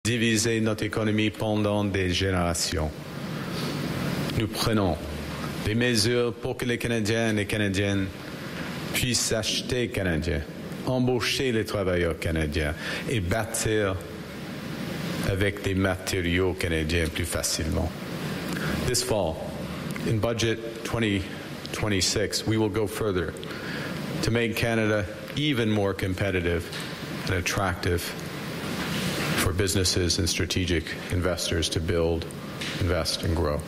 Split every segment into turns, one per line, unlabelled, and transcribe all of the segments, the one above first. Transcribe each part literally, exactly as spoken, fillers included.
diviser notre économie pendant des générations. Nous prenons des mesures pour que les Canadiens et les Canadiennes puissent acheter canadien, embaucher les travailleurs canadiens et bâtir avec des matériaux canadiens plus facilement. This fall, in budget twenty twenty-six, we will go further to make Canada even more competitive and attractive for businesses and strategic investors to build, invest, and grow.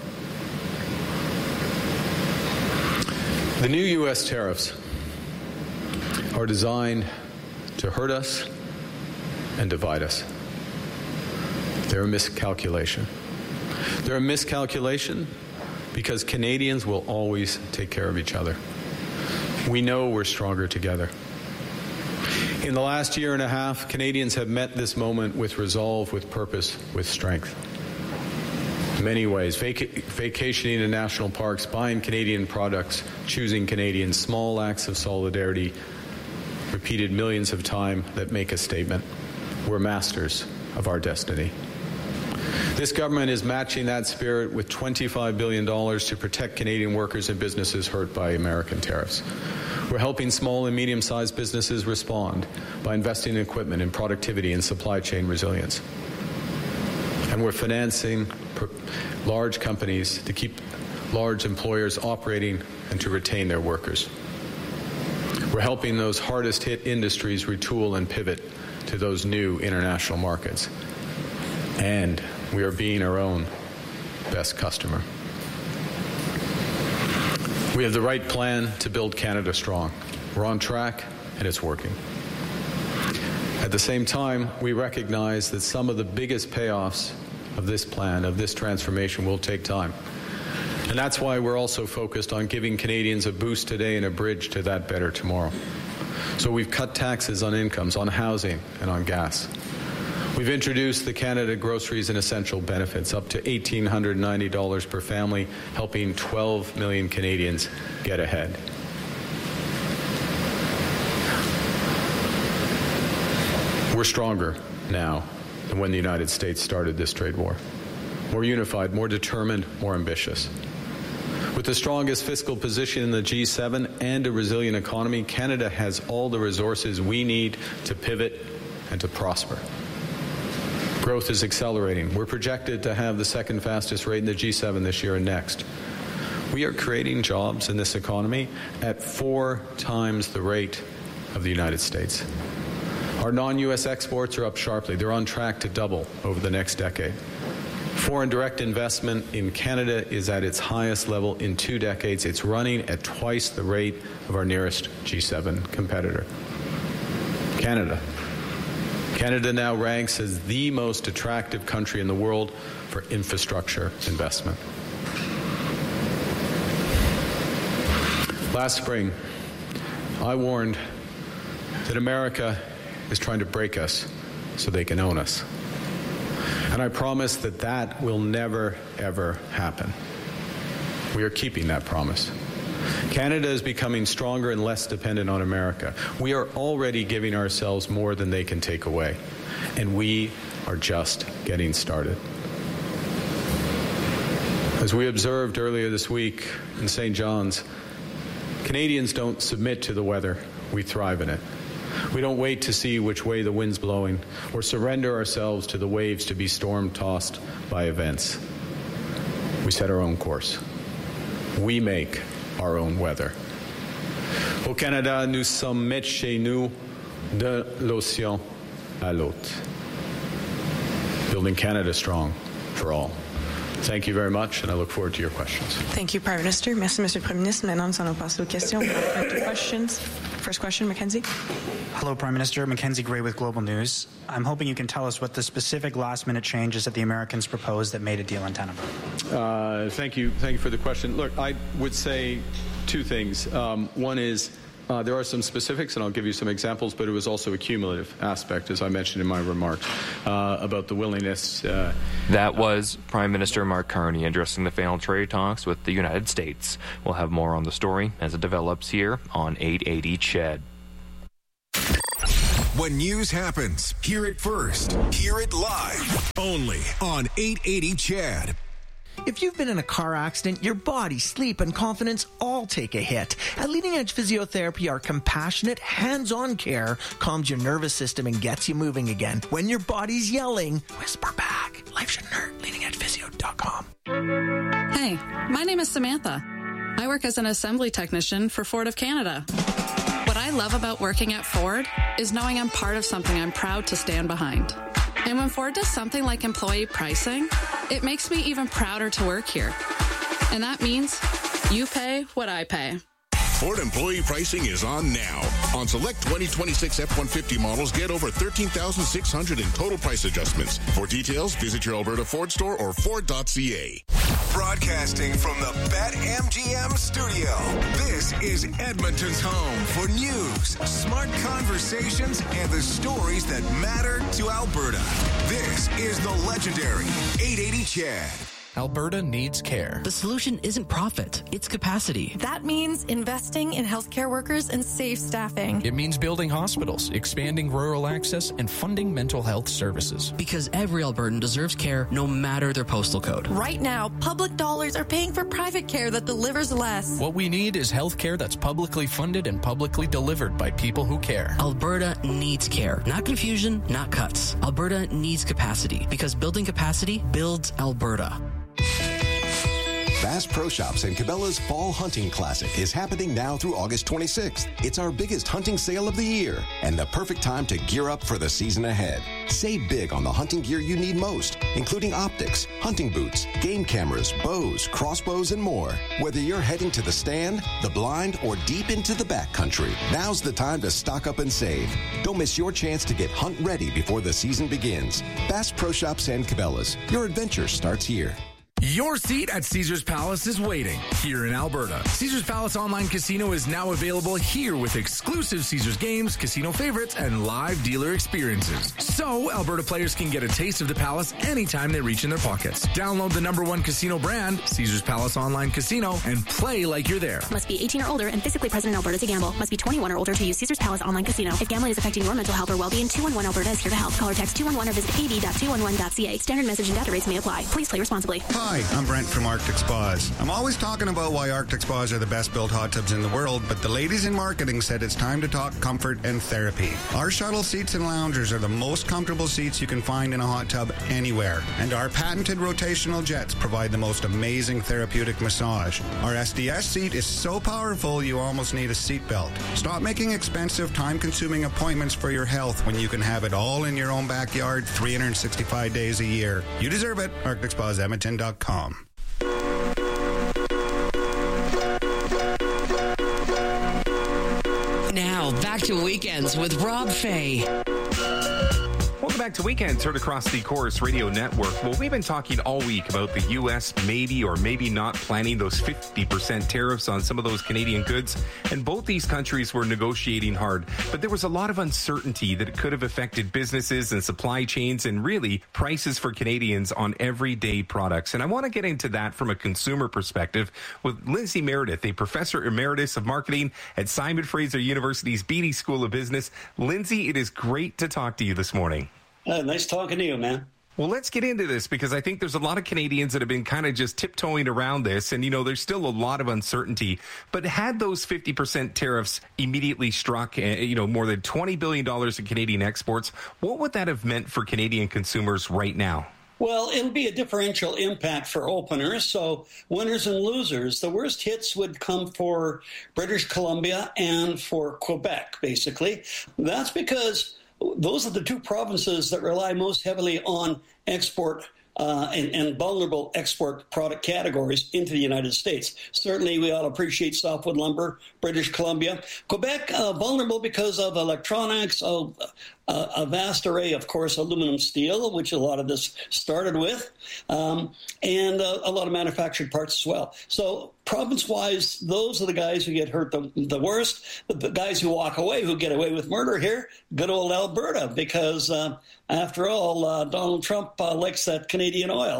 The new U S tariffs are designed to hurt us and divide us. They're a miscalculation. They're a miscalculation because Canadians will always take care of each other. We know we're stronger together. In the last year and a half, Canadians have met this moment with resolve, with purpose, with strength. In many ways, vac- vacationing in national parks, buying Canadian products, choosing Canadian, small acts of solidarity, repeated millions of times that make a statement. We're masters of our destiny. This government is matching that spirit with twenty-five billion dollars to protect Canadian workers and businesses hurt by American tariffs. We're helping small and medium-sized businesses respond by investing in equipment and productivity and supply chain resilience. And we're financing large companies to keep large employers operating and to retain their workers. We're helping those hardest hit industries retool and pivot to those new international markets. And we are being our own best customer. We have the right plan to build Canada strong. We're on track, and it's working. At the same time, we recognize that some of the biggest payoffs of this plan, of this transformation, will take time. And that's why we're also focused on giving Canadians a boost today and a bridge to that better tomorrow. So we've cut taxes on incomes, on housing, and on gas. We've introduced the Canada Groceries and Essential Benefits up to one thousand eight hundred ninety dollars per family, helping twelve million Canadians get ahead. We're stronger now than when the United States started this trade war. More unified, more determined, more ambitious. With the strongest fiscal position in the G seven and a resilient economy, Canada has all the resources we need to pivot and to prosper. Growth is accelerating. We're projected to have the second fastest rate in the G seven this year and next. We are creating jobs in this economy at four times the rate of the United States. Our non-U S exports are up sharply. They're on track to double over the next decade. Foreign direct investment in Canada is at its highest level in two decades. It's running at twice the rate of our nearest G seven competitor. Canada. Canada now ranks as the most attractive country in the world for infrastructure investment. Last spring, I warned that America is trying to break us so they can own us. And I promise that that will never, ever happen. We are keeping that promise. Canada is becoming stronger and less dependent on America. We are already giving ourselves more than they can take away. And we are just getting started. As we observed earlier this week in Saint John's, Canadians don't submit to the weather. We thrive in it. We don't wait to see which way the wind's blowing or surrender ourselves to the waves to be storm-tossed by events. We set our own course. We make our own weather. Au Canada, nous sommes maîtres chez nous de l'océan à l'autre. Building Canada strong for all. Thank you very much, and I look forward to your questions.
Thank you, Prime Minister. Merci, Monsieur le Premier ministre. Maintenant, nous allons passer aux questions. Questions. First question, Mackenzie.
Hello, Prime Minister. Mackenzie Gray with Global News. I'm hoping you can tell us what the specific last-minute changes that the Americans proposed that made a deal in Teneba.
Uh, thank you. Thank you for the question. Look, I would say two things. Um, one is uh, there are some specifics, and I'll give you some examples, but it was also a cumulative aspect, as I mentioned in my remarks, uh, about the willingness. Uh,
that was Prime Minister Mark Carney addressing the failed trade talks with the United States. We'll have more on the story as it develops here on eight eighty C H E D.
When news happens, hear it first. Hear it live. Only on eight eighty C H E D.
If you've been in a car accident, your body, sleep, and confidence all take a hit. At Leading Edge Physiotherapy, our compassionate, hands-on care calms your nervous system and gets you moving again. When your body's yelling, whisper back. Life shouldn't hurt. leading edge physio dot com.
Hey, my name is Samantha. I work as an assembly technician for Ford of Canada. What I love about working at Ford is knowing I'm part of something I'm proud to stand behind. And when Ford does something like employee pricing, it makes me even prouder to work here. And that means you pay what I pay.
Ford employee pricing is on now. On select twenty twenty-six F one fifty models, get over thirteen thousand six hundred in total price adjustments. For details, visit your Alberta Ford store or Ford dot C A.
Broadcasting from the BetMGM studio, this is Edmonton's home for news, smart conversations, and the stories that matter to Alberta. This is the legendary eight eighty C H E D.
Alberta needs care.
The solution isn't profit, it's capacity.
That means investing in healthcare workers and safe staffing.
It means building hospitals, expanding rural access, and funding mental health services.
Because every Albertan deserves care no matter their postal code.
Right now, public dollars are paying for private care that delivers less.
What we need is health care that's publicly funded and publicly delivered by people who care.
Alberta needs care. Not confusion, not cuts. Alberta needs capacity because building capacity builds Alberta.
Bass Pro Shops and Cabela's Fall Hunting Classic is happening now through August twenty-sixth. It's our biggest hunting sale of the year and the perfect time to gear up for the season ahead. Save big on the hunting gear you need most, including optics, hunting boots, game cameras, bows, crossbows, and more. Whether you're heading to the stand, the blind, or deep into the backcountry, now's the time to stock up and save. Don't miss your chance to get hunt ready before the season begins. Bass Pro Shops and Cabela's. Your adventure starts here.
Your seat at Caesars Palace is waiting here in Alberta. Caesars Palace Online Casino is now available here with exclusive Caesars games, casino favorites, and live dealer experiences. So Alberta players can get a taste of the Palace anytime they reach in their pockets. Download the number one casino brand, Caesars Palace Online Casino, and play like you're there.
Must be eighteen or older and physically present in Alberta to gamble. Must be twenty-one or older to use Caesars Palace Online Casino. If gambling is affecting your mental health or well-being, two one one Alberta is here to help. Call or text two one one or visit a b dot two one one dot c a. Standard message and data rates may apply. Please play responsibly.
Hi, I'm Brent from Arctic Spas. I'm always talking about why Arctic Spas are the best built hot tubs in the world, but the ladies in marketing said it's time to talk comfort and therapy. Our shuttle seats and loungers are the most comfortable seats you can find in a hot tub anywhere, and our patented rotational jets provide the most amazing therapeutic massage. Our S D S seat is so powerful you almost need a seatbelt. Stop making expensive, time-consuming appointments for your health when you can have it all in your own backyard three hundred sixty-five days a year. You deserve it. Arctic Spas Edmonton dot com.
Now, back to Weekends with Rob Fay.
Welcome back to Weekends, heard across the Chorus Radio Network. Well, we've been talking all week about the U S maybe or maybe not planning those fifty percent tariffs on some of those Canadian goods. And both these countries were negotiating hard. But there was a lot of uncertainty that it could have affected businesses and supply chains and really prices for Canadians on everyday products. And I want to get into that from a consumer perspective with Lindsay Meredith, a professor emeritus of marketing at Simon Fraser University's Beatty School of Business. Lindsay, it is great to talk to you this morning.
Uh, nice talking to you, man.
Well, let's get into this because I think there's a lot of Canadians that have been kind of just tiptoeing around this. And, you know, there's still a lot of uncertainty. But had those fifty percent tariffs immediately struck, uh, you know, more than twenty billion dollars in Canadian exports, what would that have meant for Canadian consumers right now?
Well, it'll be a differential impact for openers, so winners and losers. The worst hits would come for British Columbia and for Quebec, basically. That's because those are the two provinces that rely most heavily on export uh, and, and vulnerable export product categories into the United States. Certainly, we all appreciate softwood lumber, British Columbia. Quebec, uh, vulnerable because of electronics, of uh, a vast array, of course, aluminum steel, which a lot of this started with, um, and uh, a lot of manufactured parts as well. So province-wise, those are the guys who get hurt the, the worst. The, the guys who walk away, who get away with murder here, good old Alberta, because uh, after all, uh, Donald Trump uh, likes that Canadian oil.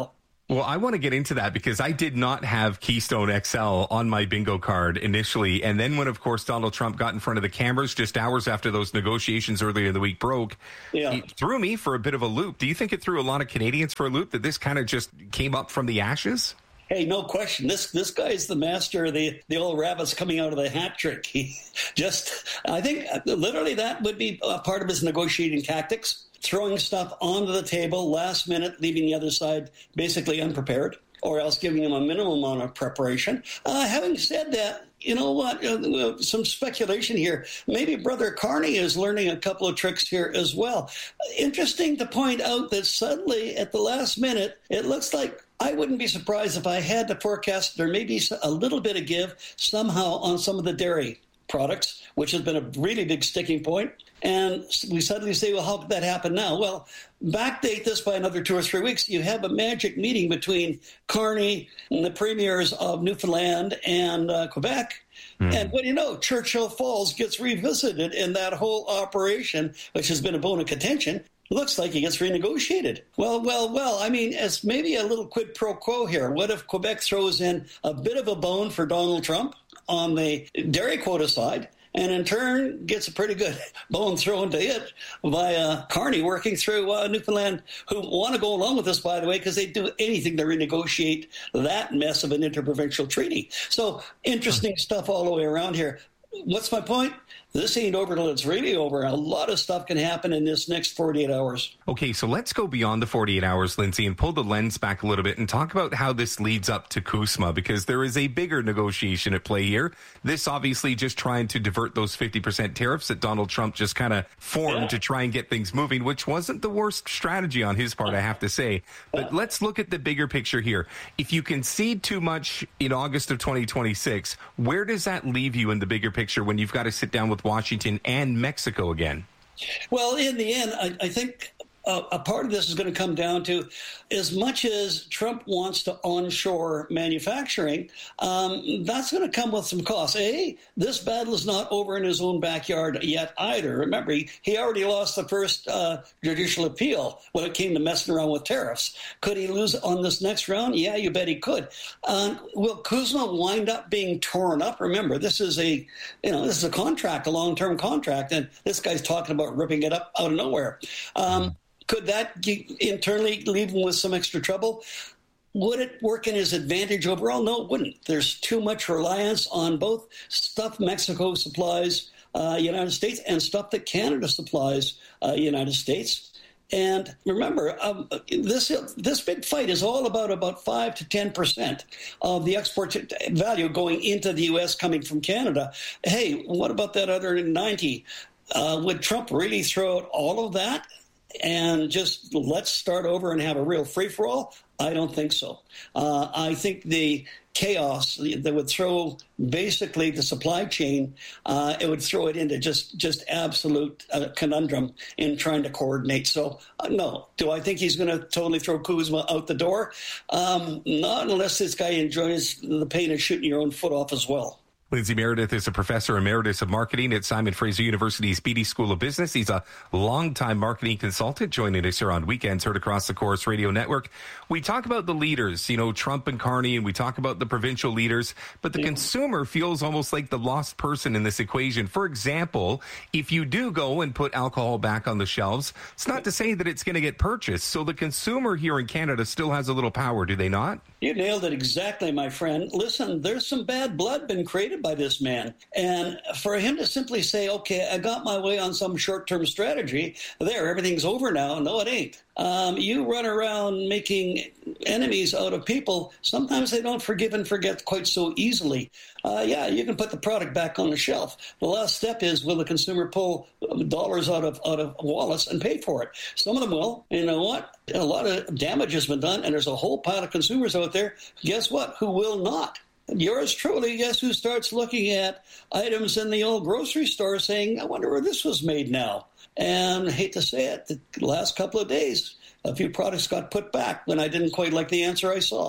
Well, I want to get into that because I did not have Keystone X L on my bingo card initially. And then when, of course, Donald Trump got in front of the cameras just hours after those negotiations earlier in the week broke,
yeah.
it threw me for a bit of a loop. Do you think it threw a lot of Canadians for a loop, that this kind of just came up from the ashes?
Hey, no question. This this guy is the master of the, the old rabbits coming out of the hat trick. He just, I think, literally that would be a part of his negotiating tactics. Throwing stuff onto the table last minute, leaving the other side basically unprepared, or else giving them a minimum amount of preparation. Uh, having said that, you know what? Uh, some speculation here. Maybe Brother Carney is learning a couple of tricks here as well. Interesting to point out that suddenly, at the last minute, it looks like I wouldn't be surprised if I had to forecast there may be a little bit of give somehow on some of the dairy products, which has been a really big sticking point. And we suddenly say, well, how could that happen now? Well, backdate this by another two or three weeks. You have a magic meeting between Carney and the premiers of Newfoundland and uh, Quebec. Mm. And what do you know? Churchill Falls gets revisited in that whole operation, which has been a bone of contention. Looks like it gets renegotiated. Well, well, well, I mean, as maybe a little quid pro quo here. What if Quebec throws in a bit of a bone for Donald Trump on the dairy quota side, and in turn gets a pretty good bone thrown to it by uh, Carney working through uh, Newfoundland, who want to go along with this, by the way, because they'd do anything to renegotiate that mess of an interprovincial treaty. So interesting stuff all the way around here. What's my point? This ain't over till it's really over. A lot of stuff can happen in this next forty-eight hours.
Okay, so let's go beyond the forty-eight hours, Lindsay, and pull the lens back a little bit and talk about how this leads up to CUSMA, because there is a bigger negotiation at play here. This obviously just trying to divert those fifty percent tariffs that Donald Trump just kind of formed yeah. to try and get things moving, which wasn't the worst strategy on his part, I have to say. But yeah. let's look at the bigger picture here. If you concede too much in August of twenty twenty-six, where does that leave you in the bigger picture when you've got to sit down with Washington and Mexico again?
Well, in the end, I, I think uh, a part of this is going to come down to, as much as Trump wants to onshore manufacturing, um, that's going to come with some costs. A, this battle is not over in his own backyard yet either. Remember, he, he already lost the first uh, judicial appeal when it came to messing around with tariffs. Could he lose on this next round? Yeah, you bet he could. Uh, will CUSMA wind up being torn up? Remember, this is a, you know, this is a contract, a long-term contract, and this guy's talking about ripping it up out of nowhere. Um, Could that internally leave him with some extra trouble? Would it work in his advantage overall? No, it wouldn't. There's too much reliance on both stuff Mexico supplies uh, United States and stuff that Canada supplies uh, United States. And remember, um, this this big fight is all about about five to ten percent of the export value going into the U S coming from Canada. Hey, what about that other ninety? Uh, would Trump really throw out all of that and just let's start over and have a real free-for-all? I don't think so. Uh, I think the chaos that would throw basically the supply chain, uh, it would throw it into just, just absolute uh, conundrum in trying to coordinate. So, uh, no. Do I think he's going to totally throw CUSMA out the door? Um, not unless this guy enjoys the pain of shooting your own foot off as well.
Lindsay Meredith is a professor emeritus of marketing at Simon Fraser University's Beatty School of Business. He's a longtime marketing consultant joining us here on Weekends, heard across the Chorus Radio Network. We talk about the leaders, you know, Trump and Carney, and we talk about the provincial leaders, but the yeah. consumer feels almost like the lost person in this equation. For example, if you do go and put alcohol back on the shelves, it's not to say that it's going to get purchased. So the consumer here in Canada still has a little power, do they not?
You nailed it exactly, my friend. Listen, there's some bad blood been created by this man. And for him to simply say, okay, I got my way on some short-term strategy, there, everything's over now. No, it ain't. Um, you run around making enemies out of people. Sometimes they don't forgive and forget quite so easily. Uh, yeah, you can put the product back on the shelf. The last step is, will the consumer pull dollars out of out of wallets and pay for it? Some of them will. You know what? A lot of damage has been done, and there's a whole pile of consumers out there, guess what, who will not. Yours truly, guess who starts looking at items in the old grocery store saying, I wonder where this was made now. And I hate to say it, the last couple of days, a few products got put back when I didn't quite like the answer I saw.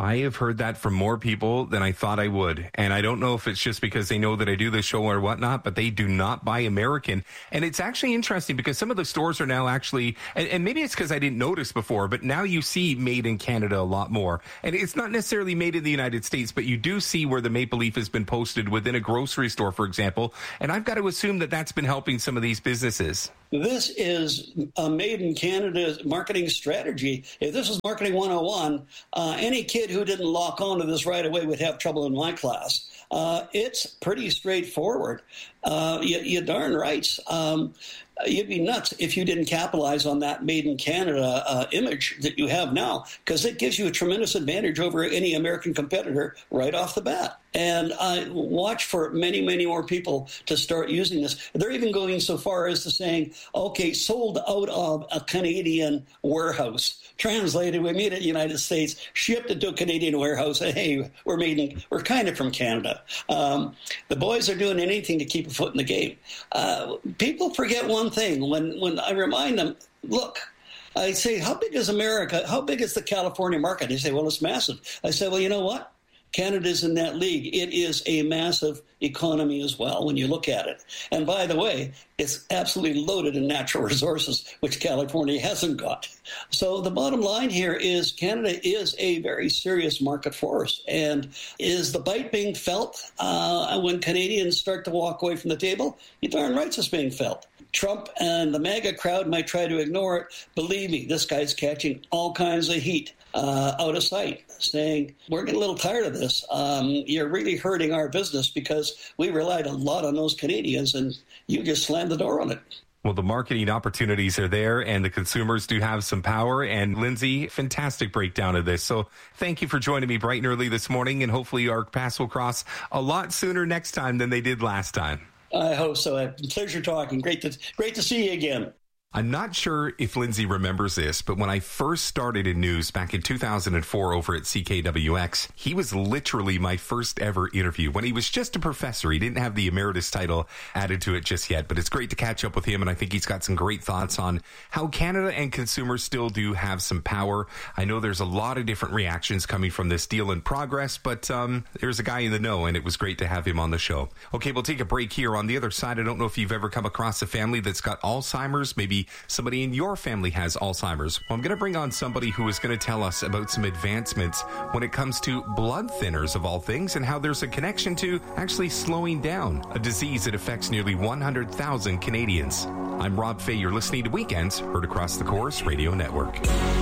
I have heard that from more people than I thought I would. And I don't know if it's just because they know that I do this show or whatnot, but they do not buy American. And it's actually interesting because some of the stores are now actually, and, and maybe it's because I didn't notice before, but now you see made in Canada a lot more. And it's not necessarily made in the United States, but you do see where the maple leaf has been posted within a grocery store, for example. And I've got to assume that that's been helping some of these businesses.
This is a made in Canada marketing strategy. If this was marketing one oh one, uh, any kid who didn't lock onto this right away would have trouble in my class. Uh, it's pretty straightforward. Uh, you, you darn right. Um, you'd be nuts if you didn't capitalize on that made in Canada uh, image that you have now, because it gives you a tremendous advantage over any American competitor right off the bat. And I watch for many, many more people to start using this. They're even going so far as to saying, okay, sold out of a Canadian warehouse. Translated, we made it in the United States, shipped it to a Canadian warehouse, and hey, we're made in, we're kind of from Canada. Um, the boys are doing anything to keep a foot in the game. Uh, people forget one thing. When, when I remind them, look, I say, how big is America? How big is the California market? They say, well, it's massive. I say, well, you know what? Canada's in that league. It is a massive economy as well when you look at it. And by the way, it's absolutely loaded in natural resources, which California hasn't got. So the bottom line here is Canada is a very serious market for us. And is the bite being felt uh, when Canadians start to walk away from the table? You're darn right it's being felt. Trump and the MAGA crowd might try to ignore it. Believe me, this guy's catching all kinds of heat uh, out of sight, saying, we're getting a little tired of this. Um, you're really hurting our business because we relied a lot on those Canadians, and you just slammed the door on it.
Well, the marketing opportunities are there, and the consumers do have some power. And Lindsay, fantastic breakdown of this. So thank you for joining me bright and early this morning, and hopefully our paths will cross a lot sooner next time than they did last time.
I hope so. A pleasure talking. Great to great to see you again.
I'm not sure if Lindsay remembers this, but when I first started in news back in two thousand four over at C K W X, he was literally my first ever interview when he was just a professor. He didn't have the emeritus title added to it just yet, but it's great to catch up with him, and I think he's got some great thoughts on how Canada and consumers still do have some power. I know there's a lot of different reactions coming from this deal in progress, but um, there's a guy in the know, and it was great to have him on the show. Okay, we'll take a break here. On the other side, I don't know if you've ever come across a family that's got Alzheimer's, maybe somebody in your family has Alzheimer's. Well, I'm going to bring on somebody who is going to tell us about some advancements when it comes to blood thinners, of all things, and how there's a connection to actually slowing down a disease that affects nearly one hundred thousand Canadians. I'm Rob Fay. You're listening to Weekends, heard across the Chorus Radio Network.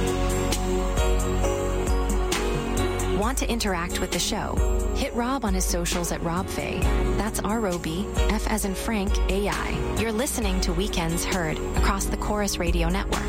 Want to interact with the show? Hit Rob on his socials at Rob Fay. That's R O B, F as in Frank, A I. You're listening to Weekends Heard across the Chorus Radio Network.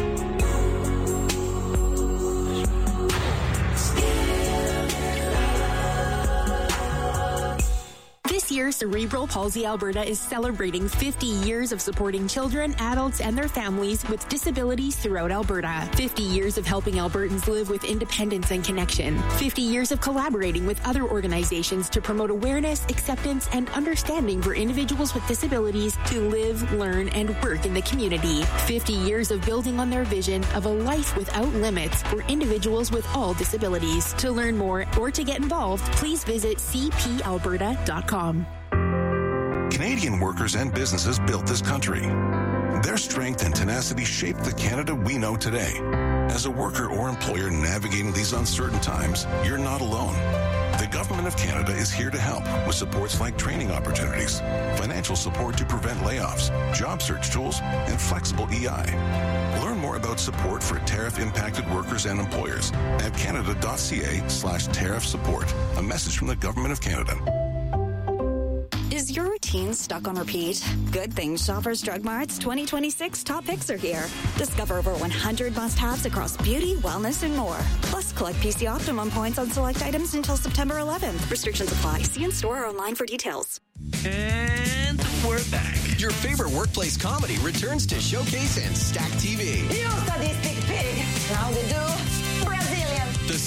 This year, Cerebral Palsy Alberta is celebrating fifty years of supporting children, adults, and their families with disabilities throughout Alberta. fifty years of helping Albertans live with independence and connection. fifty years of collaborating with other organizations to promote awareness, acceptance, and understanding for individuals with disabilities to live, learn, and work in the community. fifty years of building on their vision of a life without limits for individuals with all disabilities. To learn more or to get involved, please visit c p alberta dot com.
Canadian workers and businesses built this country. Their strength and tenacity shaped the Canada we know today. As a worker or employer navigating these uncertain times, you're not alone. The Government of Canada is here to help with supports like training opportunities, financial support to prevent layoffs, job search tools, and flexible E I. Learn more about support for tariff-impacted workers and employers at canada.ca slash tariff support. A message from the Government of Canada.
Is your routine stuck on repeat? Good thing Shoppers Drug Mart's twenty twenty-six top picks are here. Discover over one hundred must-haves across beauty, wellness, and more. Plus, collect P C Optimum points on select items until September eleventh. Restrictions apply. See in store or online for details.
And we're back. Your favorite workplace comedy returns to Showcase and Stack T V.
You sadistic pig. Now they do Brazilian.
The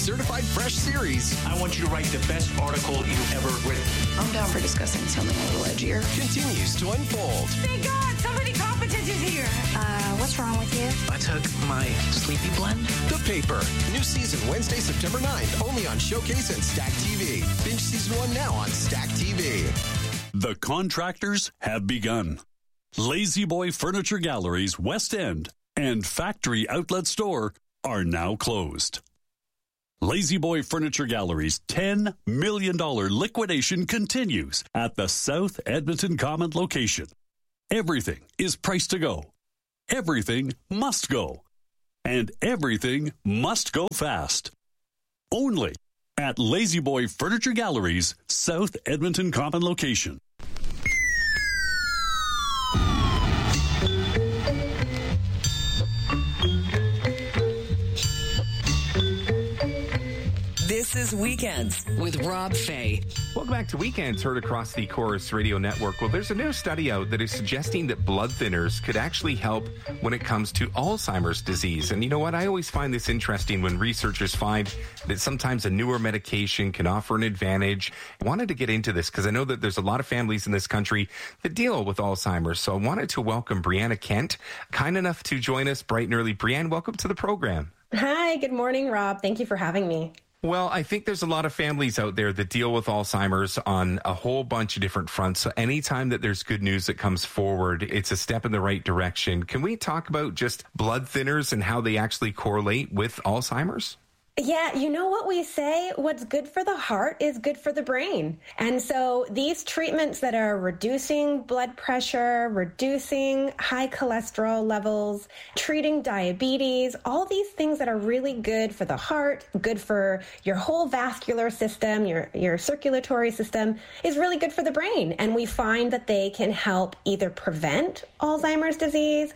Certified Fresh series.
I want you to write the best article you've ever written.
I'm down for discussing something a little edgier.
Continues to unfold.
Thank God, somebody competent is here.
Uh, what's wrong with you?
I took my sleepy blend. The Paper. New season Wednesday, September ninth, only on Showcase and Stack T V. Binge season one now on Stack T V.
The contractors have begun. Lazy Boy Furniture Galleries West End and Factory Outlet Store are now closed. Lazy Boy Furniture Gallery's ten million dollars liquidation continues at the South Edmonton Common location. Everything is priced to go. Everything must go. And everything must go fast. Only at Lazy Boy Furniture Gallery's South Edmonton Common location.
This is Weekends with Rob Fay.
Welcome back to Weekends, heard across the Chorus Radio Network. Well, there's a new study out that is suggesting that blood thinners could actually help when it comes to Alzheimer's disease. And you know what? I always find this interesting when researchers find that sometimes a newer medication can offer an advantage. I wanted to get into this because I know that there's a lot of families in this country that deal with Alzheimer's. So I wanted to welcome Brianna Kent, kind enough to join us bright and early. Brianna, welcome to the program.
Hi, good morning, Rob. Thank you for having me.
Well, I think there's a lot of families out there that deal with Alzheimer's on a whole bunch of different fronts. So anytime that there's good news that comes forward, it's a step in the right direction. Can we talk about just blood thinners and how they actually correlate with Alzheimer's?
Yeah, you know what we say? What's good for the heart is good for the brain. And so these treatments that are reducing blood pressure, reducing high cholesterol levels, treating diabetes, all these things that are really good for the heart, good for your whole vascular system, your, your circulatory system, is really good for the brain. And we find that they can help either prevent Alzheimer's disease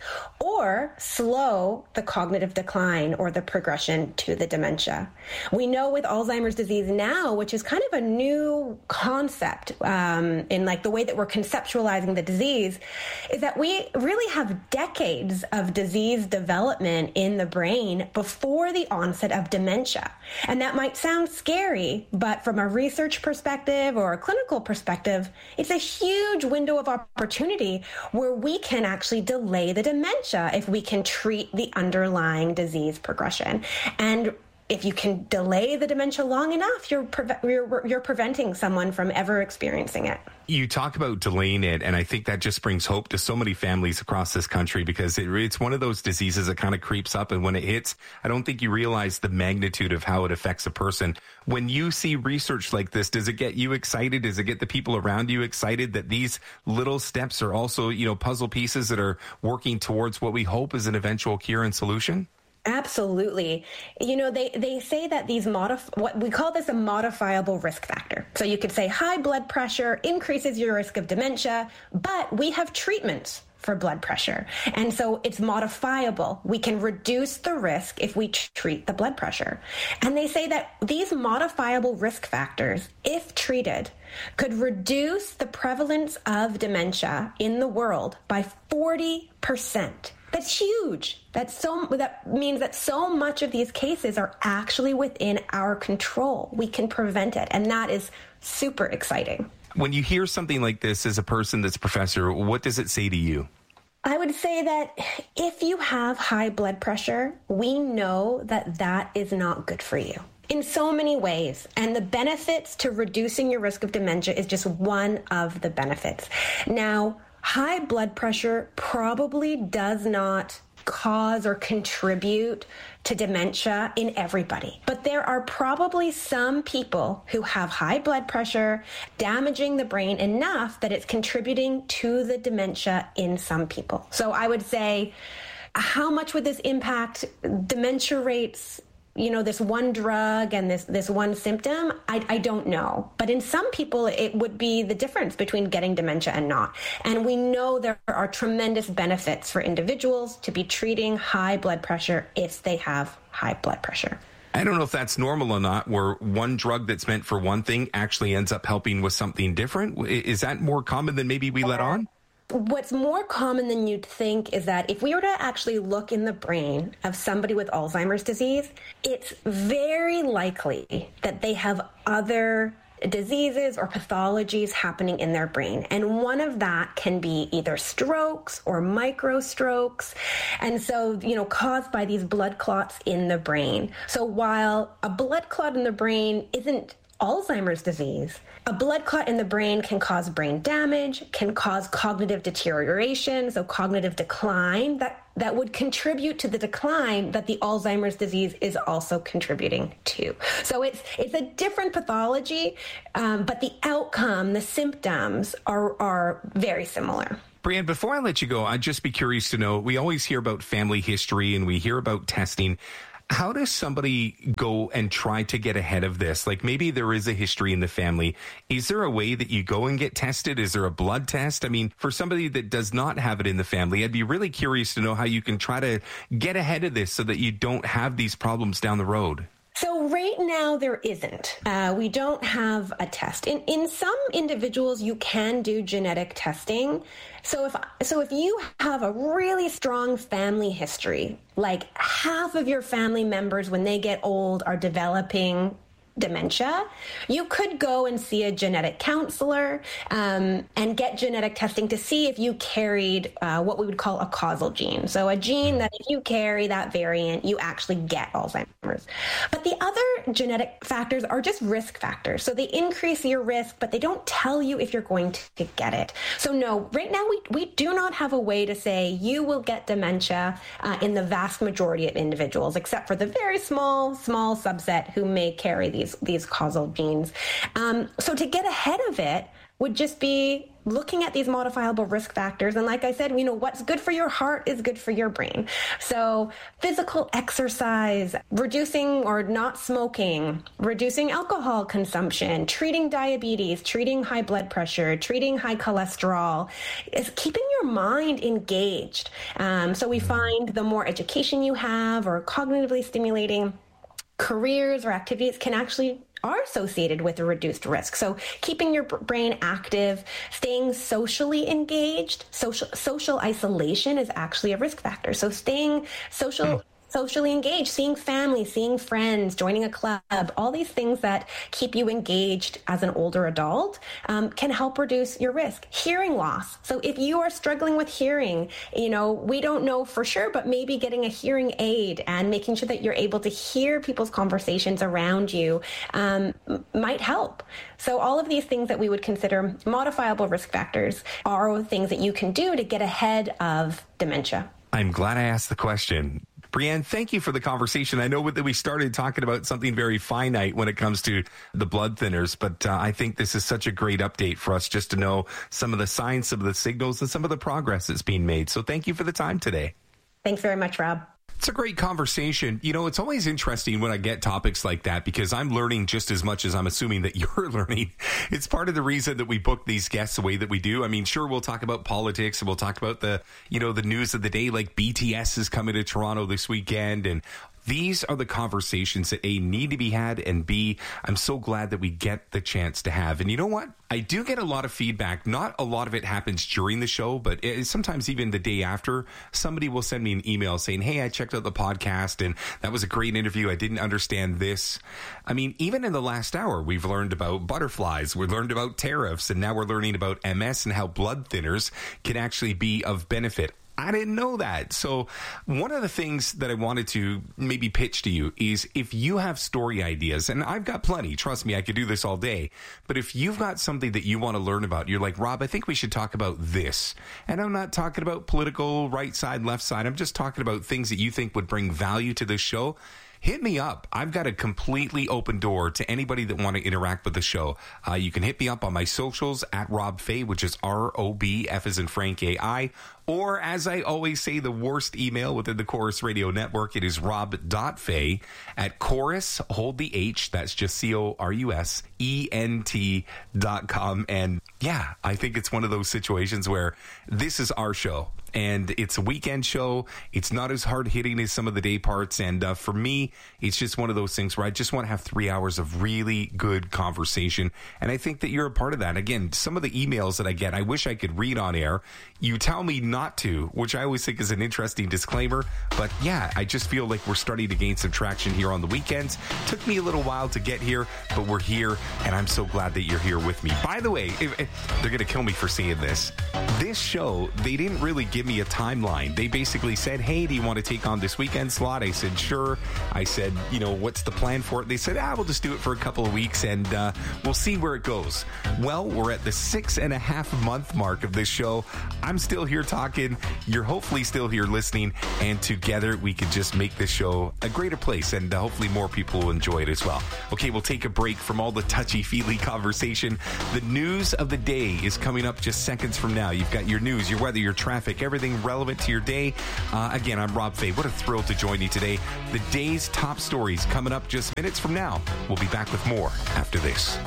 or slow the cognitive decline or the progression to the dementia. We know with Alzheimer's disease now, which is kind of a new concept um, in like the way that we're conceptualizing the disease, is that we really have decades of disease development in the brain before the onset of dementia. And that might sound scary, but from a research perspective or a clinical perspective, it's a huge window of opportunity where we can actually delay the dementia if we can treat the underlying disease progression. And if you can delay the dementia long enough, you're, pre- you're you're preventing someone from ever experiencing it.
You talk about delaying it, and I think that just brings hope to so many families across this country because it, it's one of those diseases that kind of creeps up, and when it hits, I don't think you realize the magnitude of how it affects a person. When you see research like this, does it get you excited? Does it get the people around you excited that these little steps are also, you know, puzzle pieces that are working towards what we hope is an eventual cure and solution?
Absolutely. You know, they, they say that these modif- what we call this a modifiable risk factor. So you could say high blood pressure increases your risk of dementia, but we have treatments for blood pressure. And so it's modifiable. We can reduce the risk if we t- treat the blood pressure. And they say that these modifiable risk factors, if treated, could reduce the prevalence of dementia in the world by forty percent. That's huge. That's so, that means that so much of these cases are actually within our control. We can prevent it. And that is super exciting.
When you hear something like this as a person that's a professor, what does it say to you?
I would say that if you have high blood pressure, we know that that is not good for you in so many ways. And the benefits to reducing your risk of dementia is just one of the benefits. Now, high blood pressure probably does not cause or contribute to dementia in everybody. But there are probably some people who have high blood pressure damaging the brain enough that it's contributing to the dementia in some people. So I would say, how much would this impact dementia rates? You know, this one drug and this, this one symptom, I, I don't know. But in some people, it would be the difference between getting dementia and not. And we know there are tremendous benefits for individuals to be treating high blood pressure if they have high blood pressure.
I don't know if that's normal or not, where one drug that's meant for one thing actually ends up helping with something different. Is that more common than maybe we let on?
What's more common than you'd think is that if we were to actually look in the brain of somebody with Alzheimer's disease, it's very likely that they have other diseases or pathologies happening in their brain. And one of that can be either strokes or micro strokes. And so, you know, caused by these blood clots in the brain. So while a blood clot in the brain isn't Alzheimer's disease, a blood clot in the brain can cause brain damage, can cause cognitive deterioration, so cognitive decline that, that would contribute to the decline that the Alzheimer's disease is also contributing to. So it's it's a different pathology, um, but the outcome, the symptoms are are very similar.
Brianne, before I let you go, I'd just be curious to know, we always hear about family history and we hear about testing. How does somebody go and try to get ahead of this? Like maybe there is a history in the family. Is there a way that you go and get tested? Is there a blood test? I mean, for somebody that does not have it in the family, I'd be really curious to know how you can try to get ahead of this so that you don't have these problems down the road.
So right now there isn't. Uh, we don't have a test. In in some individuals, you can do genetic testing. So if so, if you have a really strong family history, like half of your family members when they get old are developing dementia, you could go and see a genetic counselor um, and get genetic testing to see if you carried uh, what we would call a causal gene. So a gene that if you carry that variant, you actually get Alzheimer's. But the other genetic factors are just risk factors. So they increase your risk, but they don't tell you if you're going to get it. So no, right now we, we do not have a way to say you will get dementia uh, in the vast majority of individuals, except for the very small, small subset who may carry these these causal genes. Um, so to get ahead of it would just be looking at these modifiable risk factors. And like I said, you know, what's good for your heart is good for your brain. So physical exercise, reducing or not smoking, reducing alcohol consumption, treating diabetes, treating high blood pressure, treating high cholesterol, is keeping your mind engaged. Um, so we find the more education you have or cognitively stimulating careers or activities can actually are associated with a reduced risk. So keeping your brain active, staying socially engaged, social social isolation is actually a risk factor. So staying social mm. socially engaged, seeing family, seeing friends, joining a club, all these things that keep you engaged as an older adult um, can help reduce your risk. Hearing loss. So if you are struggling with hearing, you know, we don't know for sure, but maybe getting a hearing aid and making sure that you're able to hear people's conversations around you um, might help. So all of these things that we would consider modifiable risk factors are things that you can do to get ahead of dementia.
I'm glad I asked the question. Brianne, thank you for the conversation. I know that we started talking about something very finite when it comes to the blood thinners, but uh, I think this is such a great update for us just to know some of the signs, some of the signals, and some of the progress that's being made. So thank you for the time today.
Thanks very much, Rob.
It's a great conversation. You know, it's always interesting when I get topics like that because I'm learning just as much as I'm assuming that you're learning. It's part of the reason that we book these guests the way that we do. I mean, sure, we'll talk about politics and we'll talk about the, you know, the news of the day, like B T S is coming to Toronto this weekend, and these are the conversations that A, need to be had, and B, I'm so glad that we get the chance to have. And you know what? I do get a lot of feedback. Not a lot of it happens during the show, but it, sometimes even the day after, somebody will send me an email saying, hey, I checked out the podcast and that was a great interview. I didn't understand this. I mean, even in the last hour, we've learned about butterflies. We've learned about tariffs, and now we're learning about M S and how blood thinners can actually be of benefit. I didn't know that. So one of the things that I wanted to maybe pitch to you is if you have story ideas, and I've got plenty, trust me, I could do this all day. But if you've got something that you want to learn about, you're like, Rob, I think we should talk about this. And I'm not talking about political right side, left side. I'm just talking about things that you think would bring value to this show. Hit me up. I've got a completely open door to anybody that want to interact with the show. Uh, you can hit me up on my socials at Rob Fay, which is R O B, F as in Frank, A I. Or as I always say, the worst email within the Chorus Radio Network, it is rob.fay at chorus, hold the H, that's just C O R U S, E N T dot com. And yeah, I think it's one of those situations where this is our show. and it's a weekend show. It's not as hard-hitting as some of the day parts, and uh, for me, it's just one of those things where I just want to have three hours of really good conversation, and I think that you're a part of that. Again, some of the emails that I get, I wish I could read on air. You tell me not to, which I always think is an interesting disclaimer, but yeah, I just feel like we're starting to gain some traction here on the weekends. Took me a little while to get here, but we're here, and I'm so glad that you're here with me. By the way, if, if, they're going to kill me for saying this. This show, they didn't really give me a timeline. They basically said, hey, do you want to take on this weekend slot? I said, sure. I said, you know, what's the plan for it? They said, ah, we'll just do it for a couple of weeks, and uh, we'll see where it goes. Well, we're at the six and a half month mark of this show. I'm still here talking. You're hopefully still here listening, and together we could just make this show a greater place, and uh, hopefully more people will enjoy it as well. Okay, we'll take a break from all the touchy-feely conversation. The news of the day is coming up just seconds from now. You've got your news, your weather, your traffic, everything relevant to your day. Uh, again, I'm Rob Fay. What a thrill to join you today. The day's top stories coming up just minutes from now. We'll be back with more after this.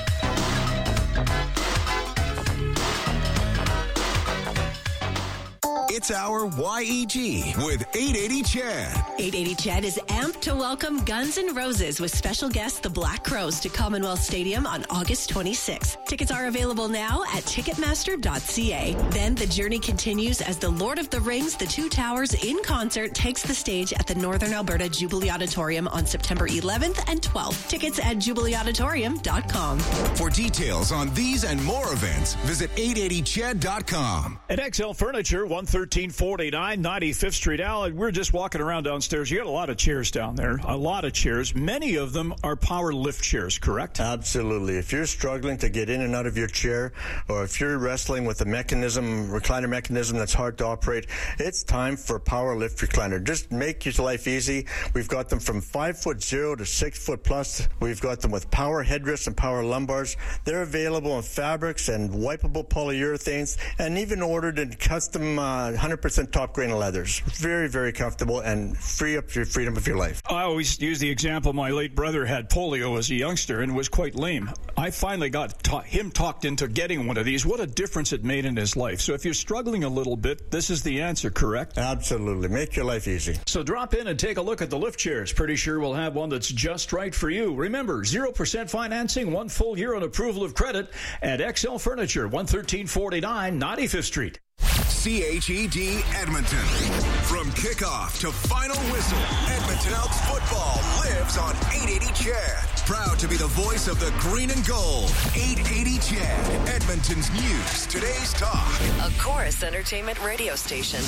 It's our Y E G with eight eighty Chad.
eight eighty Chad is amped to welcome Guns N' Roses with special guest the Black Crowes to Commonwealth Stadium on August twenty-sixth. Tickets are available now at ticketmaster dot c a. Then the journey continues as the Lord of the Rings, The Two Towers in concert takes the stage at the Northern Alberta Jubilee Auditorium on September eleventh and twelfth. Tickets at jubilee auditorium dot com.
For details on these and more events, visit eight eighty chad dot com.
At X L Furniture, one thirteen forty-nine ninety-fifth Street. Al, we're just walking around downstairs. You got a lot of chairs down there, a lot of chairs. Many of them are power lift chairs, correct?
Absolutely. If you're struggling to get in and out of your chair, or if you're wrestling with a mechanism, recliner mechanism that's hard to operate, it's time for a power lift recliner. Just make your life easy. We've got them from five foot zero to six foot plus. We've got them with power headrests and power lumbars. They're available in fabrics and wipeable polyurethanes, and even ordered in custom uh, one hundred percent top grain leathers. Very, very comfortable and free up your freedom of your life.
I always use the example my late brother had polio as a youngster and was quite lame. I finally got ta- him talked into getting one of these. What a difference it made in his life. So if you're struggling a little bit, this is the answer, correct?
Absolutely. Make your life easy.
So drop in and take a look at the lift chairs. Pretty sure we'll have one that's just right for you. Remember, zero percent financing, one full year on approval of credit at X L Furniture, one thirteen forty-nine ninety-fifth Street.
C H E D Edmonton. From kickoff to final whistle, Edmonton Elks football lives on eight eighty Chad. Proud to be the voice of the green and gold. eight eighty Chad, Edmonton's news, today's talk.
A Chorus Entertainment radio station.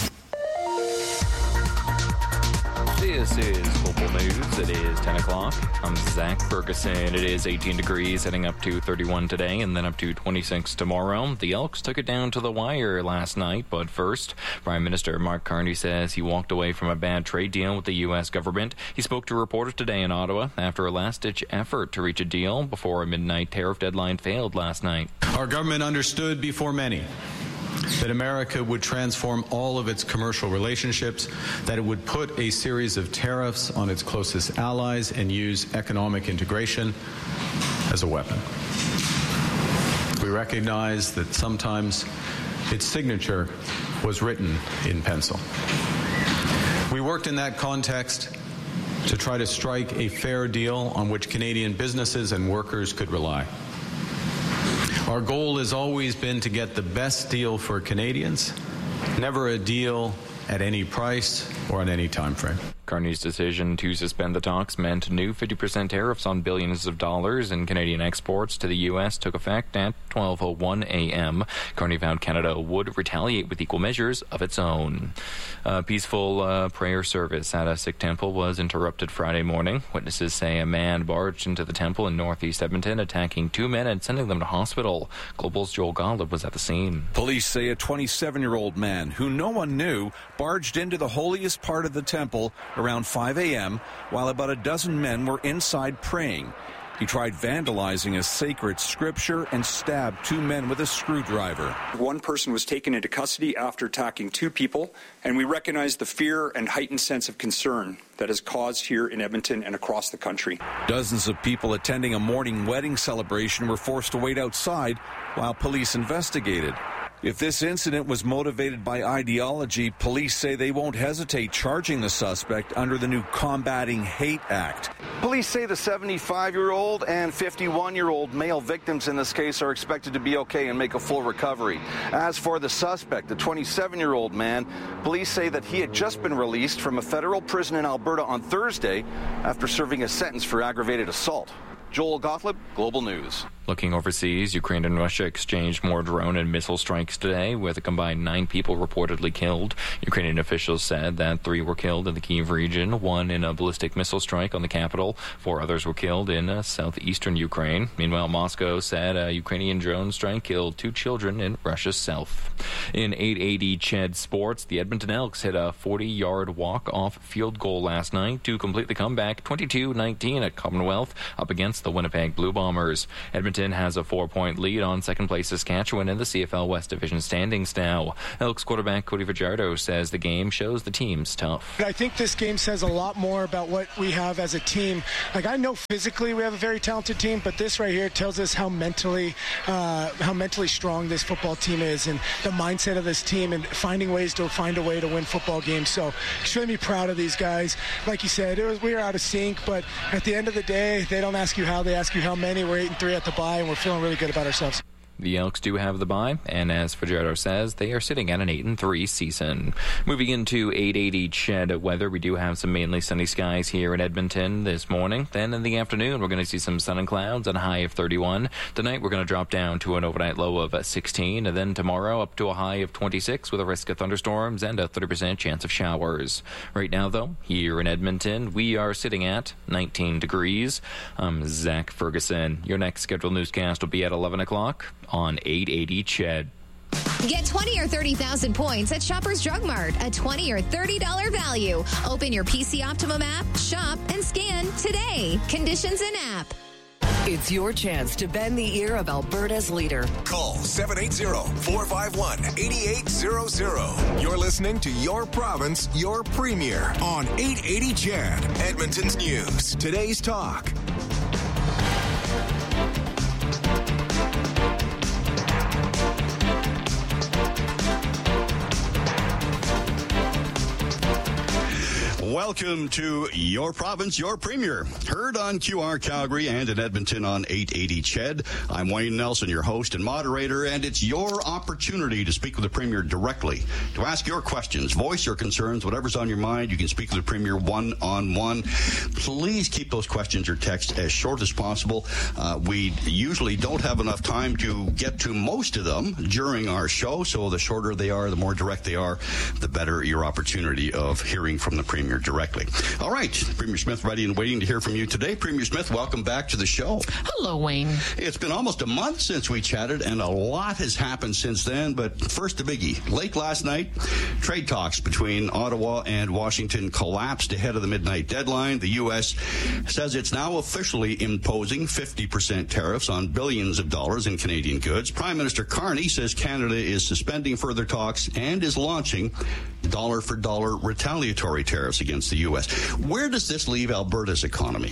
This is Global News. It is ten o'clock. I'm Zach Ferguson. It is eighteen degrees, heading up to thirty-one today and then up to twenty-six tomorrow. The Elks took it down to the wire last night, but first, Prime Minister Mark Carney says he walked away from a bad trade deal with the U S government. He spoke to reporters today in Ottawa after a last-ditch effort to reach a deal before a midnight tariff deadline failed last night.
Our government understood before many that America would transform all of its commercial relationships, that it would put a series of tariffs on its closest allies and use economic integration as a weapon. We recognize that sometimes its signature was written in pencil. We worked in that context to try to strike a fair deal on which Canadian businesses and workers could rely. Our goal has always been to get the best deal for Canadians, never a deal at any price or on any time frame.
Carney's decision to suspend the talks meant new fifty percent tariffs on billions of dollars in Canadian exports to the U S took effect at twelve oh one a.m. Carney vowed Canada would retaliate with equal measures of its own. A peaceful uh, prayer service at a Sikh temple was interrupted Friday morning. Witnesses say a man barged into the temple in northeast Edmonton, attacking two men and sending them to hospital. Global's Joel Golub was at the scene.
Police say a twenty-seven-year-old man who no one knew barged into the holiest part of the temple around five a.m. while about a dozen men were inside praying. He tried vandalizing a sacred scripture and stabbed two men with a screwdriver.
One person was taken into custody after attacking two people, and we recognize the fear and heightened sense of concern that is caused here in Edmonton and across the country.
Dozens of people attending a morning wedding celebration were forced to wait outside while police investigated. If this incident was motivated by ideology, police say they won't hesitate charging the suspect under the new Combating Hate Act.
Police say the seventy-five-year-old and fifty-one-year-old male victims in this case are expected to be okay and make a full recovery. As for the suspect, the twenty-seven-year-old man, police say that he had just been released from a federal prison in Alberta on Thursday after serving a sentence for aggravated assault. Joel Gottlieb, Global News.
Looking overseas, Ukraine and Russia exchanged more drone and missile strikes today, with a combined nine people reportedly killed. Ukrainian officials said that three were killed in the Kyiv region, one in a ballistic missile strike on the capital. Four others were killed in uh, southeastern Ukraine. Meanwhile, Moscow said a Ukrainian drone strike killed two children in Russia's south. In eight eighty C H E D sports, the Edmonton Elks hit a forty-yard walk-off field goal last night to complete the comeback twenty-two nineteen at Commonwealth up against the Winnipeg Blue Bombers. Edmonton has a four-point lead on second-place Saskatchewan in the C F L West Division standings now. Elks quarterback Cody Fajardo says the game shows the team's tough.
I think this game says a lot more about what we have as a team. Like, I know physically we have a very talented team, but this right here tells us how mentally, uh, how mentally strong this football team is, and the mindset of this team, and finding ways to find a way to win football games. So, extremely proud of these guys. Like you said, it was we were out of sync, but at the end of the day, they don't ask you how, they ask you how many. We're eight and three at the bye, and we're feeling really good about ourselves.
The Elks do have the bye, and as Fajardo says, they are sitting at an eight and three season. Moving into eight eighty C H E D weather, we do have some mainly sunny skies here in Edmonton this morning. Then in the afternoon, we're going to see some sun and clouds and a high of thirty-one. Tonight, we're going to drop down to an overnight low of sixteen, and then tomorrow up to a high of twenty-six with a risk of thunderstorms and a thirty percent chance of showers. Right now, though, here in Edmonton, we are sitting at nineteen degrees. I'm Zach Ferguson. Your next scheduled newscast will be at eleven o'clock. On eight eighty C H E D.
Get twenty or thirty thousand points at Shoppers Drug Mart. A twenty or thirty dollars value. Open your P C Optimum app, shop, and scan today. Conditions in app.
It's your chance to bend the ear of Alberta's leader.
Call seven eight zero, four five one, eight eight zero zero. You're listening to Your Province, Your Premier on eight eighty C H E D. Edmonton's News. Today's Talk.
Welcome to Your Province, Your Premier. Heard on Q R Calgary and in Edmonton on eight eighty C H E D. I'm Wayne Nelson, your host and moderator, and it's your opportunity to speak with the Premier directly, to ask your questions, voice your concerns, whatever's on your mind. You can speak with the Premier one-on-one. Please keep those questions or texts as short as possible. Uh, we usually don't have enough time to get to most of them during our show, so the shorter they are, the more direct they are, the better your opportunity of hearing from the Premier directly. All right, Premier Smith ready and waiting to hear from you today. Premier Smith, welcome back to the show.
Hello, Wayne.
It's been almost a month since we chatted, and a lot has happened since then, but first the biggie. Late last night, trade talks between Ottawa and Washington collapsed ahead of the midnight deadline. The U S says it's now officially imposing fifty percent tariffs on billions of dollars in Canadian goods. Prime Minister Carney says Canada is suspending further talks and is launching dollar-for-dollar retaliatory tariffs against the U S. Where does this leave Alberta's economy?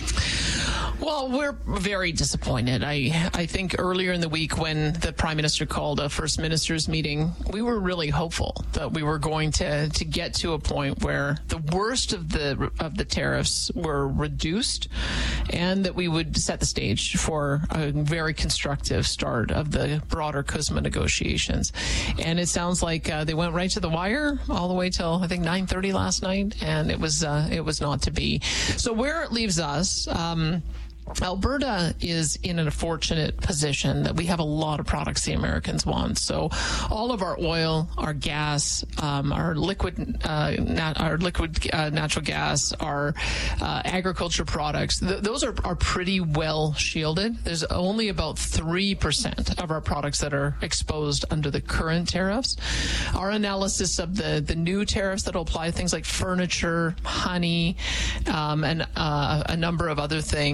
Well, we're very disappointed. I I think earlier in the week when the Prime Minister called a First Minister's meeting, we were really hopeful that we were going to, to get to a point where the worst of the of the tariffs were reduced and that we would set the stage for a very constructive start of the broader C U S M A negotiations. And it sounds like uh, they went right to the wire all the way till, I think, nine thirty last night, and it was uh, it was not to be. So where it leaves us, um, Alberta is in a fortunate position that we have a lot of products the Americans want. So all of our oil, our gas, um, our liquid, uh, nat- our liquid uh, natural gas, our uh, agriculture products, th- those are, are pretty well shielded. There's only about three percent of our products that are exposed under the current tariffs. Our analysis of the, the new tariffs that will apply, things like furniture, honey, um, and uh, a number of other things,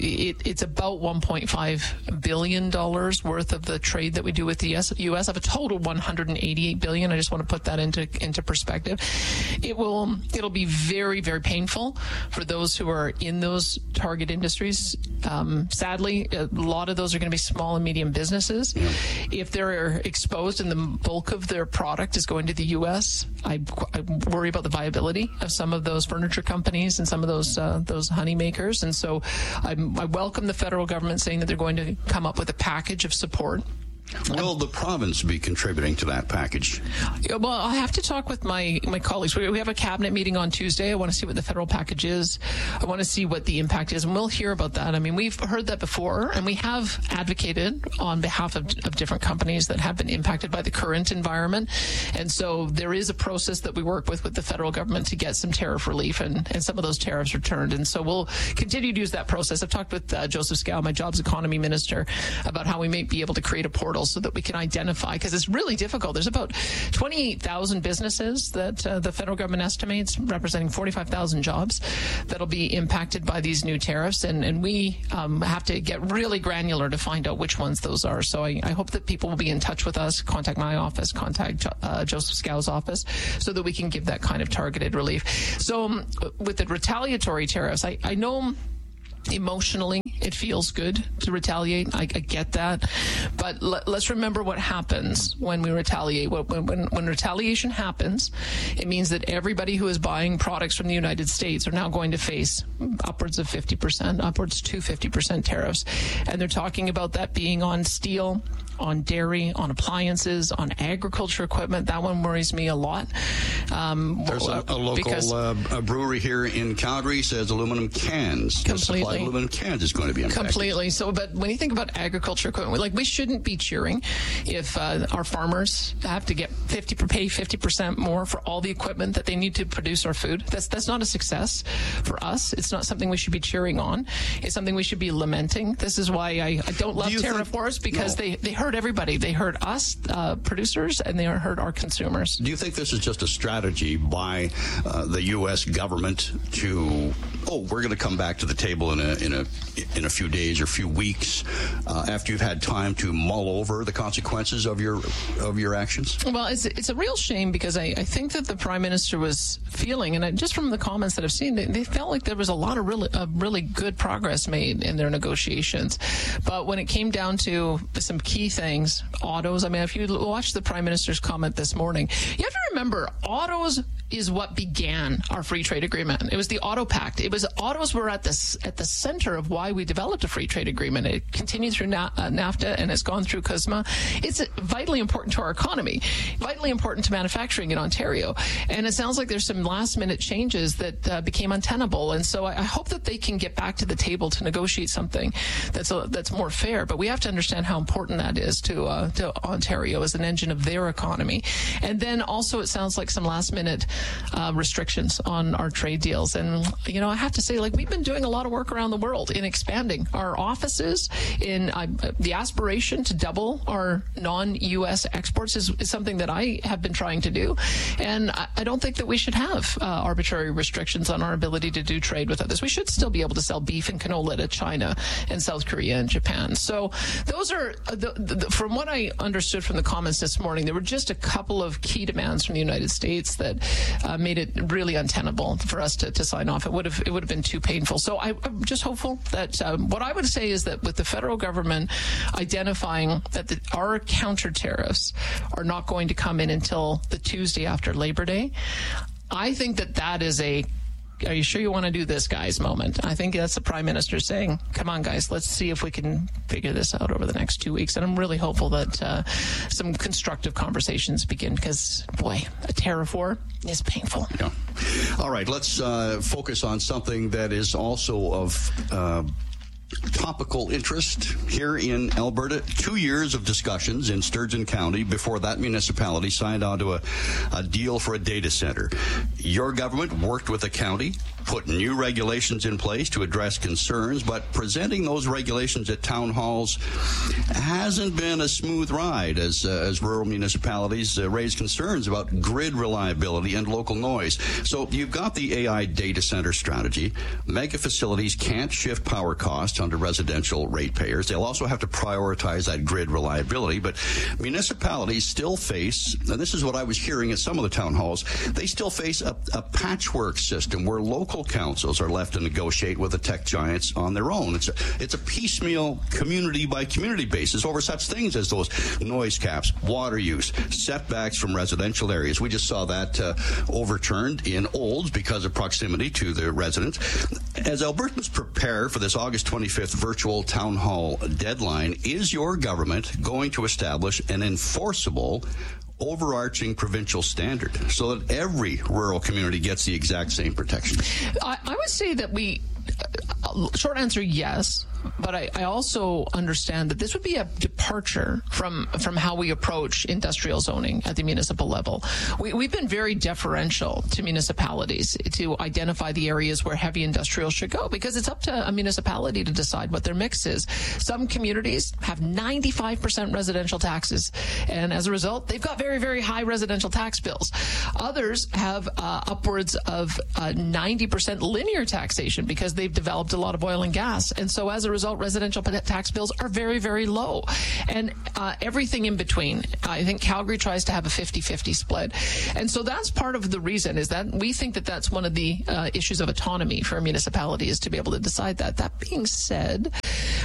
it, it's about one point five billion dollars worth of the trade that we do with the U S of a total one hundred eighty-eight billion dollars. I just want to put that into into perspective. It will it'll be very, very painful for those who are in those target industries. Um, sadly, a lot of those are going to be small and medium businesses. Yeah. If they're exposed and the bulk of their product is going to the U S, I, I worry about the viability of some of those furniture companies and some of those uh, those honey makers. And so I'm, I welcome the federal government saying that they're going to come up with a package of support.
Will the province be contributing to that package?
Well, I have to talk with my, my colleagues. We, we have a cabinet meeting on Tuesday. I want to see what the federal package is. I want to see what the impact is, and we'll hear about that. I mean, we've heard that before, and we have advocated on behalf of, of different companies that have been impacted by the current environment. And so there is a process that we work with with the federal government to get some tariff relief, and, and some of those tariffs returned. And so we'll continue to use that process. I've talked with uh, Joseph Scow, my jobs economy minister, about how we may be able to create a portal so that we can identify, because it's really difficult. There's about twenty-eight thousand businesses that uh, the federal government estimates, representing forty-five thousand jobs, that'll be impacted by these new tariffs. And, and we um, have to get really granular to find out which ones those are. So I, I hope that people will be in touch with us, contact my office, contact uh, Joseph Scow's office, so that we can give that kind of targeted relief. So um, with the retaliatory tariffs, I, I know emotionally it feels good to retaliate. I, I get that. But let, let's remember what happens when we retaliate. When, when, when retaliation happens, it means that everybody who is buying products from the United States are now going to face upwards of fifty percent, upwards to fifty percent tariffs. And they're talking about that being on steel, on dairy, on appliances, on agriculture equipment. That one worries me a lot. Um,
There's a, a local uh, a brewery here in Calgary says aluminum cans. The supply of aluminum cans is going to be impacted.
Completely. So, but when you think about agriculture equipment, like, we shouldn't be cheering if uh, our farmers have to get fifty pay fifty percent more for all the equipment that they need to produce our food. That's that's not a success for us. It's not something we should be cheering on. It's something we should be lamenting. This is why I, I don't love Do tariff think, wars, because no. they, they hurt everybody. They hurt us, uh, producers, and they hurt our consumers.
Do you think this is just a strategy by uh, the U S government to, oh, we're going to come back to the table in a in a in a few days or few weeks uh, after you've had time to mull over the consequences of your of your actions?
Well, it's it's a real shame, because I, I think that the Prime Minister was feeling, and I, just from the comments that I've seen, they, they felt like there was a lot of really uh, really good progress made in their negotiations. But when it came down to some key things, autos, I mean, if you watch the Prime Minister's comment this morning, you have to remember, autos is what began our free trade agreement. It was the Auto Pact. It was autos were at the at the center of why we developed a free trade agreement. It continued through Na- uh, NAFTA, and it's gone through C U S M A. It's vitally important to our economy, vitally important to manufacturing in Ontario. And it sounds like there's some last minute changes that uh, became untenable. And so I, I hope that they can get back to the table to negotiate something that's a, that's more fair. But we have to understand how important that is to uh, to Ontario as an engine of their economy. And then also, it sounds like some last minute Uh, restrictions on our trade deals. And, you know, I have to say, like, we've been doing a lot of work around the world in expanding our offices. In uh, the aspiration to double our non-U S exports is, is something that I have been trying to do. And I, I don't think that we should have uh, arbitrary restrictions on our ability to do trade with others. We should still be able to sell beef and canola to China and South Korea and Japan. So those are, the, the, from what I understood from the comments this morning, there were just a couple of key demands from the United States that Uh, made it really untenable for us to, to sign off. It would have it would have been too painful. So I, I'm just hopeful that um, what I would say is that with the federal government identifying that the, our counter tariffs are not going to come in until the Tuesday after Labor Day, I think that that is a "Are you sure you want to do this, guys?" moment. I think that's the Prime Minister saying, come on, guys, let's see if we can figure this out over the next two weeks. And I'm really hopeful that uh, some constructive conversations begin, because, boy, a tariff war is painful.
Yeah. All right, let's uh, focus on something that is also of uh, topical interest here in Alberta. Two years of discussions in Sturgeon County before that municipality signed onto a, a deal for a data center. Your government worked with the county put new regulations in place to address concerns, but presenting those regulations at town halls hasn't been a smooth ride as, uh, as rural municipalities uh, raise concerns about grid reliability and local noise. So you've got the A I data center strategy. Mega facilities can't shift power costs onto residential ratepayers. They'll also have to prioritize that grid reliability, but municipalities still face, and this is what I was hearing at some of the town halls, they still face a, a patchwork system where local councils are left to negotiate with the tech giants on their own. It's a, it's a piecemeal, community by community basis over such things as those noise caps, water use, setbacks from residential areas. We just saw that uh, overturned in Olds because of proximity to the residents. As Albertans prepare for this August twenty-fifth virtual town hall deadline, is your government going to establish an enforceable overarching provincial standard so that every rural community gets the exact same protection?
I, I would say that we, uh, short answer, yes. But I, I also understand that this would be a departure from from how we approach industrial zoning at the municipal level. We, we've been very deferential to municipalities to identify the areas where heavy industrial should go, because it's up to a municipality to decide what their mix is. Some communities have ninety-five percent residential taxes, and as a result, they've got very, very high residential tax bills. Others have uh, upwards of uh, ninety percent linear taxation because they've developed a lot of oil and gas. And so as a result, residential tax bills are very, very low. And uh, everything in between. I think Calgary tries to have a fifty-fifty split. And so that's part of the reason, is that we think that that's one of the uh, issues of autonomy for a municipality, is to be able to decide that. That being said,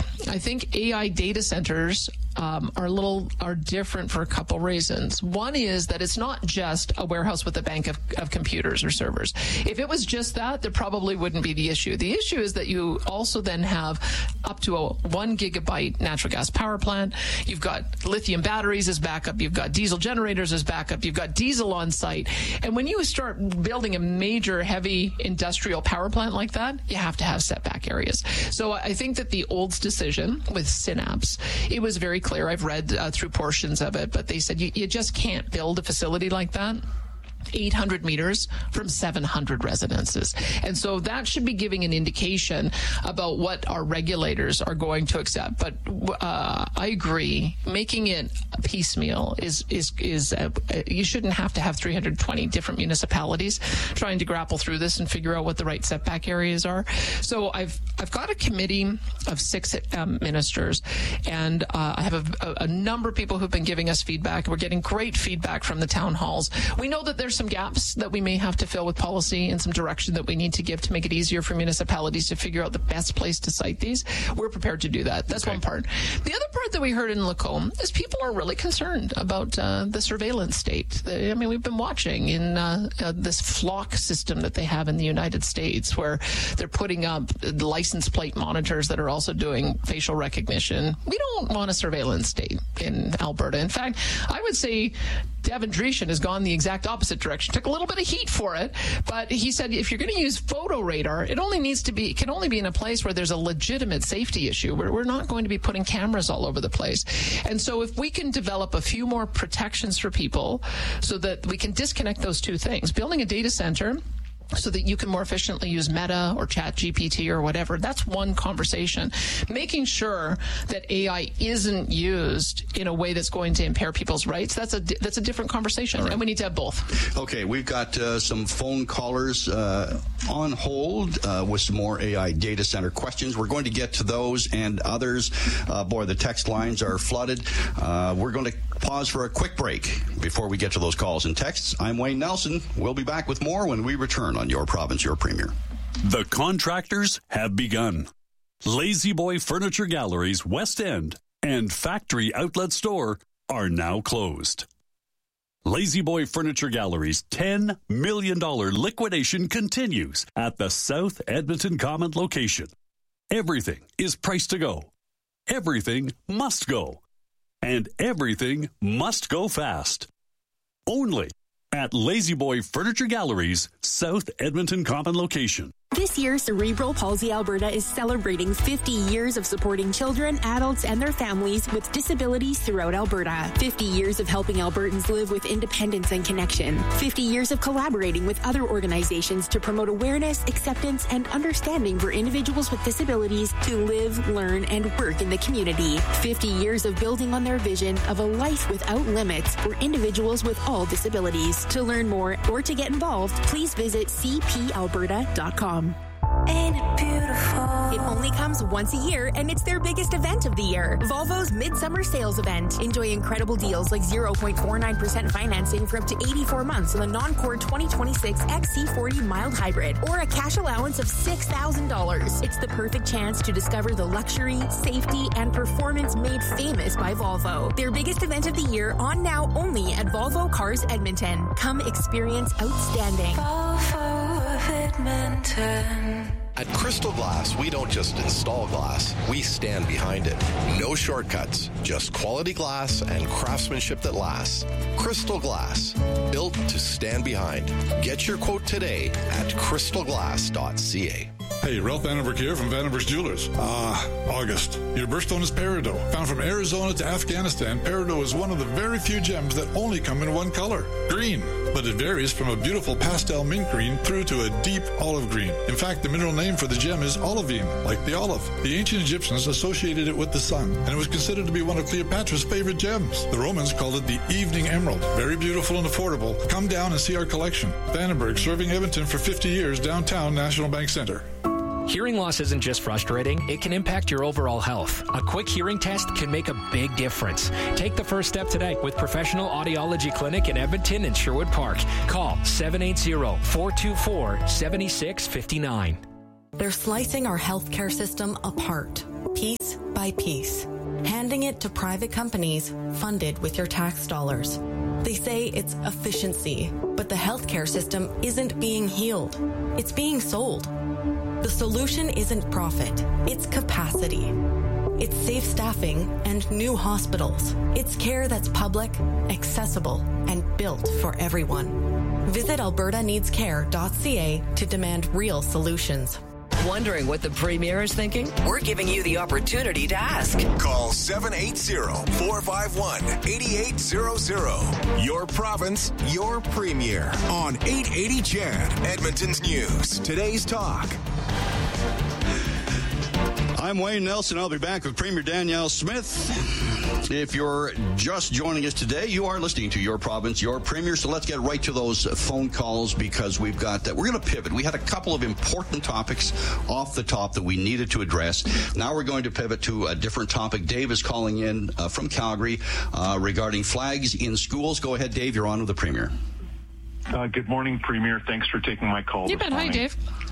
I think A I data centers um, are a little are different for a couple reasons. One is that it's not just a warehouse with a bank of, of computers or servers. If it was just that, there probably wouldn't be the issue. The issue is that you also then have up to a one gigabyte natural gas power plant. You've got lithium batteries as backup. You've got diesel generators as backup. You've got diesel on site. And when you start building a major heavy industrial power plant like that, you have to have setback areas. So I think that the Olds decision with Synapse, it was very clear. I've read uh, through portions of it, but they said you, you just can't build a facility like that eight hundred meters from seven hundred residences. And so that should be giving an indication about what our regulators are going to accept. But uh, I agree, making it piecemeal is, is, is uh, you shouldn't have to have three hundred twenty different municipalities trying to grapple through this and figure out what the right setback areas are. So I've, I've got a committee of six um, ministers, and uh, I have a, a number of people who've been giving us feedback. We're getting great feedback from the town halls. We know that there's some gaps that we may have to fill with policy and some direction that we need to give to make it easier for municipalities to figure out the best place to site these. We're prepared to do that. That's okay. One part. The other part that we heard in Lacombe is people are really concerned about uh, the surveillance state. I mean, we've been watching in uh, uh, this flock system that they have in the United States, where they're putting up license plate monitors that are also doing facial recognition. We don't want a surveillance state in Alberta. In fact, I would say Devin Dreeshen has gone the exact opposite direction. Took a little bit of heat for it, but he said if you're going to use photo radar, it only needs to be, it can only be in a place where there's a legitimate safety issue, where we're not going to be putting cameras all over the place. And so if we can develop a few more protections for people so that we can disconnect those two things, building a data center so that you can more efficiently use Meta or Chat G P T or whatever. That's one conversation. Making sure that A I isn't used in a way that's going to impair people's rights, that's a, that's a different conversation, right. And we need to have both.
Okay, we've got uh, some phone callers uh, on hold uh, with some more A I data center questions. We're going to get to those and others. Uh, boy, the text lines are flooded. Uh, we're going to pause for a quick break before we get to those calls and texts. I'm Wayne Nelson. We'll be back with more when we return on Your Province, Your Premier.
The contractors have begun. Lazy Boy Furniture Galleries West End and Factory Outlet Store are now closed. Lazy Boy Furniture Galleries' ten million dollars liquidation continues at the South Edmonton Common location. Everything is priced to go. Everything must go. And everything must go fast. Only at Lazy Boy Furniture Galleries, South Edmonton Common location.
This year, Cerebral Palsy Alberta is celebrating fifty years of supporting children, adults, and their families with disabilities throughout Alberta. fifty years of helping Albertans live with independence and connection. fifty years of collaborating with other organizations to promote awareness, acceptance, and understanding for individuals with disabilities to live, learn, and work in the community. fifty years of building on their vision of a life without limits for individuals with all disabilities. To learn more or to get involved, please visit c p alberta dot com.
Ain't it beautiful?
It only comes once a year, and it's their biggest event of the year. Volvo's Midsummer Sales Event. Enjoy incredible deals like zero point four nine percent financing for up to eighty-four months on the non-core twenty twenty-six X C forty mild hybrid, or a cash allowance of six thousand dollars. It's the perfect chance to discover the luxury, safety, and performance made famous by Volvo. Their biggest event of the year, on now only at Volvo Cars Edmonton. Come experience outstanding.
Volvo of Edmonton.
At Crystal Glass, we don't just install glass, we stand behind it. No shortcuts, just quality glass and craftsmanship that lasts. Crystal Glass, built to stand behind. Get your quote today at crystal glass dot c a.
Hey, Ralph Vandenberg here from Vandenberg's Jewelers. Ah, August. Your birthstone is peridot. Found from Arizona to Afghanistan, peridot is one of the very few gems that only come in one color, green. But it varies from a beautiful pastel mint green through to a deep olive green. In fact, the mineral name for the gem is olivine, like the olive. The ancient Egyptians associated it with the sun, and it was considered to be one of Cleopatra's favorite gems. The Romans called it the evening emerald. Very beautiful and affordable. Come down and see our collection. Vandenberg, serving Edmonton for fifty years, downtown National Bank Center.
Hearing loss isn't just frustrating, it can impact your overall health. A quick hearing test can make a big difference. Take the first step today with Professional Audiology Clinic in Edmonton and Sherwood Park. Call seven eight zero, four two four, seven six five nine.
They're slicing our healthcare system apart, piece by piece, handing it to private companies funded with your tax dollars. They say it's efficiency, but the healthcare system isn't being healed. It's being sold. The solution isn't profit, it's capacity. It's safe staffing and new hospitals. It's care that's public, accessible, and built for everyone. Visit alberta needs care dot c a to demand real solutions.
Wondering what the Premier is thinking? We're giving you the opportunity to ask.
Call seven eight zero, four five one, eight eight zero zero. Your province, your Premier on eight eighty C H E D, Edmonton's News. Today's Talk.
I'm Wayne Nelson. I'll be back with Premier Danielle Smith. If you're just joining us today, you are listening to Your Province, Your Premier. So let's get right to those phone calls because we've got that. We're going to pivot. We had a couple of important topics off the top that we needed to address. Now we're going to pivot to a different topic. Dave is calling in uh, from Calgary uh, regarding flags in schools. Go ahead, Dave. You're on with the Premier.
Uh, good morning, Premier. Thanks for taking my call.
You bet. Hi, Dave.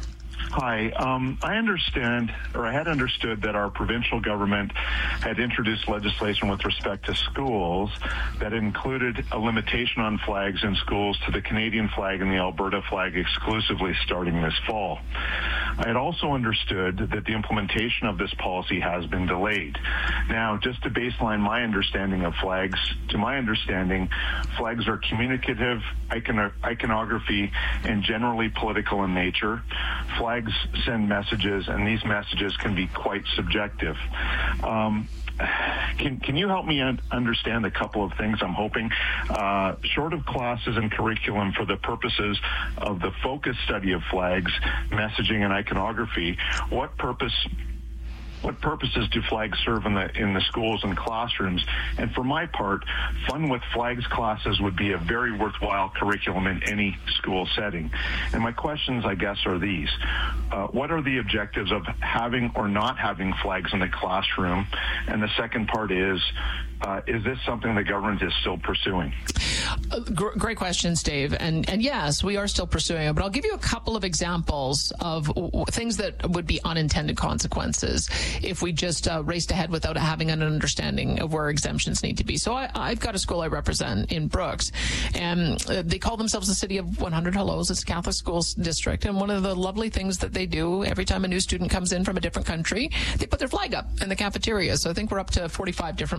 Hi. Um, I understand, or I had understood that our provincial government had introduced legislation with respect to schools that included a limitation on flags in schools to the Canadian flag and the Alberta flag exclusively starting this fall. I had also understood that the implementation of this policy has been delayed. Now, just to baseline my understanding of flags, to my understanding, flags are communicative, icon- iconography, and generally political in nature. Flags send messages, and these messages can be quite subjective. Um, Can can you help me un- understand a couple of things? I'm hoping, uh, short of classes and curriculum for the purposes of the focus study of flags, messaging, and iconography, what purpose? What purposes do flags serve in the in the schools and classrooms? And for my part, Fun with Flags classes would be a very worthwhile curriculum in any school setting. And my questions, I guess, are these. Uh, what are the objectives of having or not having flags in the classroom? And the second part is, uh, is this something the government is still pursuing?
Uh, gr- great questions, Dave. And and yes, we are still pursuing it. But I'll give you a couple of examples of w- things that would be unintended consequences if we just uh, raced ahead without having an understanding of where exemptions need to be. So I, I've got a school I represent in Brooks, and uh, they call themselves the City of one hundred Hellos. It's a Catholic schools district. And one of the lovely things that they do every time a new student comes in from a different country, they put their flag up in the cafeteria. So I think we're up to forty-five different flags there.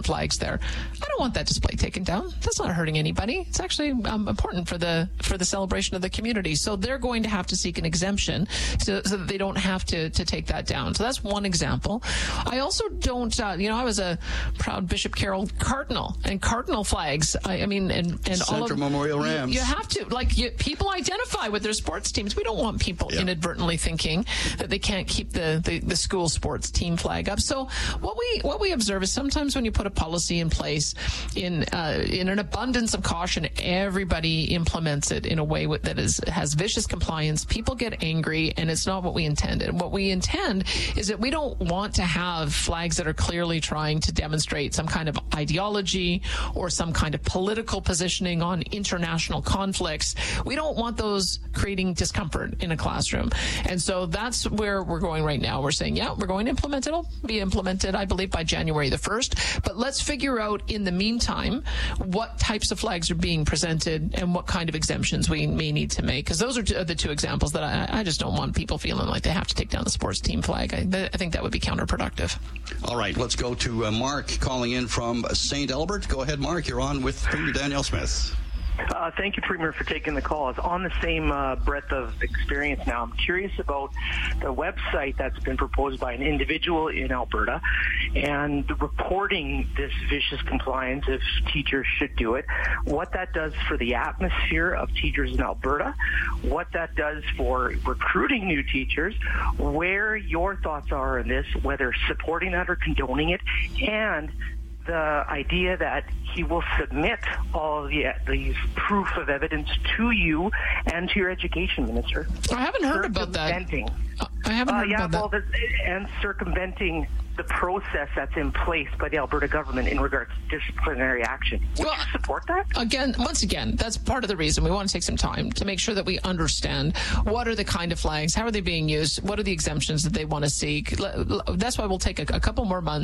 there. I don't want that display taken down. That's not hurting anybody. It's actually um, important for the for the celebration of the community. So they're going to have to seek an exemption so, so that they don't have to, to take that down. So that's one example. I also don't, uh, you know, I was a proud Bishop Carroll Cardinal, and Cardinal flags, I, I mean, and, and all of...
Central Memorial Rams.
You, you have to, like, you, people identify with their sports teams. We don't want people yeah. inadvertently thinking that they can't keep the, the, the school sports team flag up. So what we what we observe is sometimes when you put a policy in place in uh, in an abundance of caution, everybody implements it in a way that is has vicious compliance. People get angry, and it's not what we intended. What we intend is that we don't want to have flags that are clearly trying to demonstrate some kind of ideology or some kind of political positioning on international conflicts. We don't want those creating discomfort in a classroom. And so that's where we're going right now. We're saying, yeah, we're going to implement it. It'll be implemented, I believe, by January the first. But let's figure out in the meantime what types of flags are being presented and what kind of exemptions we may need to make. Because those are t- the two examples that I, I just don't want people feeling like they have to take down the sports team flag. I, I think that would be counterproductive.
All right, let's go to uh, Mark calling in from Saint Albert. Go ahead, Mark. You're on with Premier Danielle Smith.
Uh, thank you, Premier, for taking the call. It's on the same uh, breadth of experience now. I'm curious about the website that's been proposed by an individual in Alberta and reporting this vicious compliance if teachers should do it, what that does for the atmosphere of teachers in Alberta, what that does for recruiting new teachers, where your thoughts are on this, whether supporting that or condoning it, and the idea that he will submit all of the, these proof of evidence to you and to your education minister.
I haven't heard about that. I haven't heard
uh, yeah,
about
well,
that.
And circumventing the process that's in place by the Alberta government in regards to disciplinary action. Would
well,
you support that?
Again, once again, that's part of the reason we want to take some time to make sure that we understand what are the kind of flags, how are they being used, what are the exemptions that they want to seek. That's why we'll take a, a couple more months